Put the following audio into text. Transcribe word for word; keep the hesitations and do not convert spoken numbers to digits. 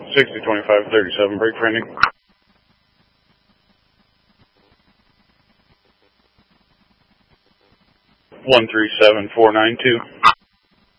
sixty twenty-five thirty-seven, brake training. one three seven four nine two.